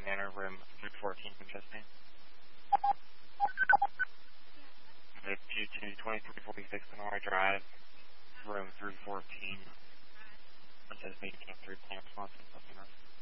Manor, room 314 from Chesney. It's G2 2346 Lenore Drive, room 314. Chesney, 3 response and customer.